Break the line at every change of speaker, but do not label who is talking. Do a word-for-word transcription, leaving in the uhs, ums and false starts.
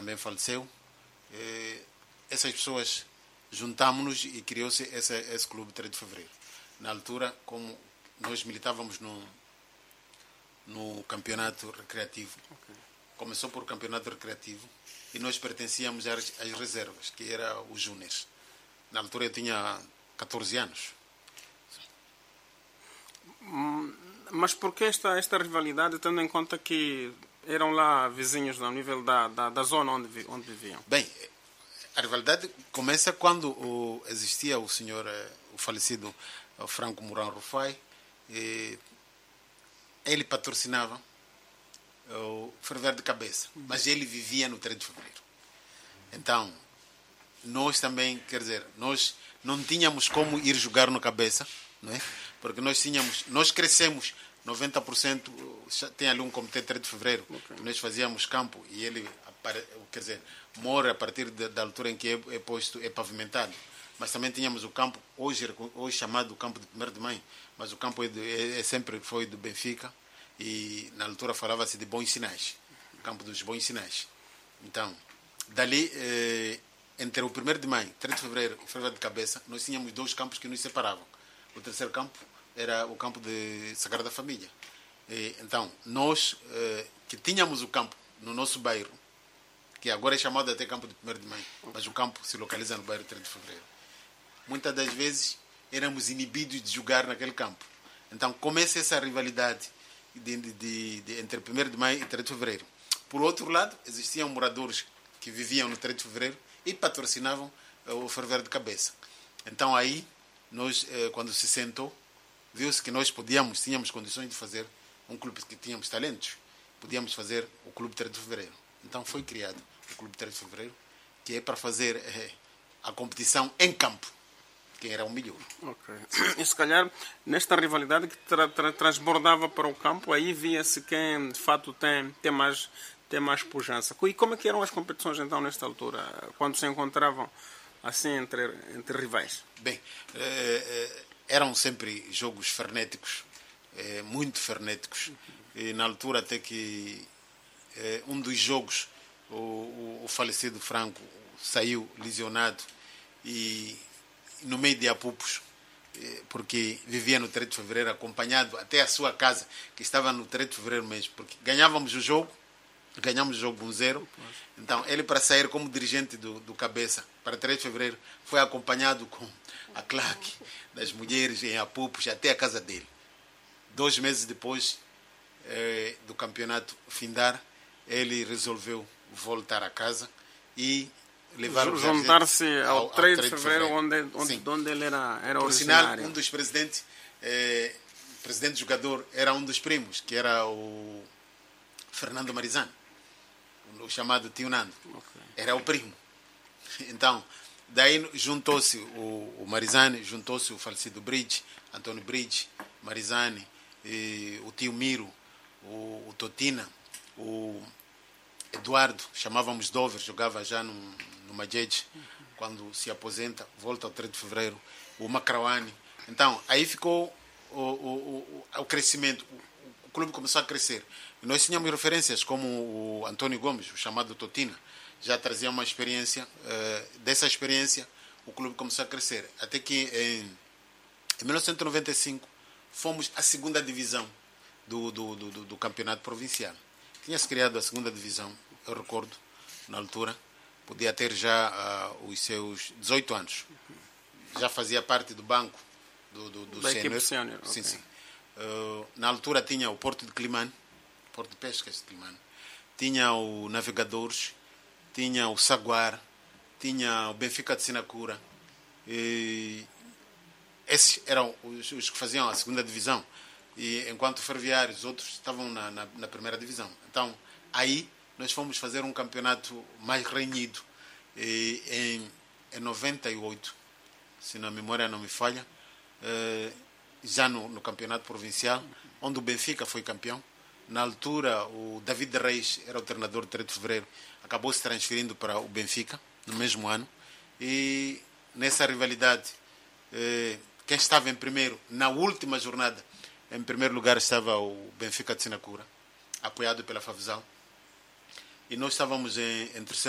também faleceu. Eh, essas pessoas juntámos-nos e criou-se esse, esse clube três de fevereiro. Na altura, como nós militávamos no, no campeonato recreativo, okay. Começou por campeonato recreativo e nós pertencíamos às, às reservas, que era os júniores. Na altura eu tinha catorze anos.
Mas por que esta, esta rivalidade, tendo em conta que eram lá vizinhos no nível da, da, da zona onde, onde viviam?
Bem, a rivalidade começa quando o, existia o senhor, o falecido Franco Mourão Rufai. E ele patrocinava o Ferver de Cabeça, mas ele vivia no três de fevereiro. Então, nós também, quer dizer, nós não tínhamos como ir jogar no Cabeça, não é? Porque nós tínhamos, nós crescemos, noventa por cento, tem ali um comitê três de fevereiro, okay. Que nós fazíamos campo e ele, quer dizer, mora a partir da, da altura em que é, é posto, é pavimentado. Mas também tínhamos o campo, hoje, hoje chamado campo de primeiro de mãe, mas o campo é, de, é, é sempre foi do Benfica e na altura falava-se de Bons Sinais, o campo dos Bons Sinais. Então, dali, eh, entre o primeiro de maio, três de fevereiro e Ferver de Cabeça, nós tínhamos dois campos que nos separavam. O terceiro campo era o campo de Sagrada Família. E, então, nós eh, que tínhamos o campo no nosso bairro, que agora é chamado até campo de primeiro de maio, mas o campo se localiza no bairro três de fevereiro. Muitas das vezes éramos inibidos de jogar naquele campo. Então começa essa rivalidade de, de, de, de, entre primeiro de maio e três de fevereiro. Por outro lado, existiam moradores que viviam no três de fevereiro e patrocinavam uh, o Ferver de Cabeça. Então aí, nós, uh, quando se sentou, viu-se que nós podíamos, tínhamos condições de fazer um clube que tínhamos talentos. Podíamos fazer o Clube três de fevereiro. Então foi criado o Clube três de fevereiro, que é para fazer uh, a competição em campo. Quem era o melhor.
Okay. E se calhar, nesta rivalidade que tra tra transbordava para o campo, aí via-se quem de fato tem, tem, mais, tem mais pujança. E como é que eram as competições então nesta altura, quando se encontravam assim entre, entre rivais?
Bem, eh, eram sempre jogos frenéticos, eh, muito frenéticos. Uhum. E na altura até que eh, um dos jogos, o, o, o falecido Franco saiu lesionado e no meio de apupos, porque vivia no três de fevereiro, acompanhado até a sua casa, que estava no três de fevereiro mesmo, porque ganhávamos o jogo, ganhamos o jogo um zero, então ele para sair como dirigente do, do Cabeça, para três de fevereiro, foi acompanhado com a claque das mulheres em apupos até a casa dele. Dois meses depois eh, do campeonato findar, ele resolveu voltar a casa e
juntar-se ao, ao três de fevereiro, onde, onde, onde ele era, era
Por
originário.
Sinal, um dos presidentes, eh, presidente jogador, era um dos primos, que era o Fernando Marizano, o chamado Tio Nando. Okay. Era o primo. Então, daí juntou-se o, o Marizane, juntou-se o falecido Bridge, Antônio Bridge, Marizane, e o tio Miro, o, o Totina, o Eduardo, chamávamos Dover, jogava já no, no Majeje, uhum. Quando se aposenta, volta ao três de fevereiro, o Macrauane. Então, aí ficou o, o, o, o crescimento, o, o clube começou a crescer. E nós tínhamos referências como o Antônio Gomes, o chamado Totina, já trazia uma experiência, uh, dessa experiência o clube começou a crescer. Até que em, em mil novecentos e noventa e cinco fomos à segunda divisão do, do, do, do, do campeonato provincial. Tinha-se criado a segunda divisão, eu recordo, na altura, podia ter já uh, os seus dezoito anos. Já fazia parte do banco do, do, do
da
sênior.
Equipe sênior.
Sim,
okay.
sim. Uh, na altura tinha o Porto de Climane, Porto de Pescas de Climane, tinha o Navegadores, tinha o Saguar, tinha o Benfica de Sinacura. E esses eram os, os que faziam a segunda divisão. E enquanto ferroviários, outros estavam na, na, na primeira divisão. Então, aí nós fomos fazer um campeonato mais renhido. E em, em noventa e oito, se a memória não me falha, eh, já no, no campeonato provincial, onde o Benfica foi campeão. Na altura, o David Reis era o treinador de três de fevereiro, acabou se transferindo para o Benfica, no mesmo ano. E nessa rivalidade, eh, quem estava em primeiro, na última jornada, em primeiro lugar estava o Benfica de Sinacura, apoiado pela Favizal. E nós estávamos em, em terceiro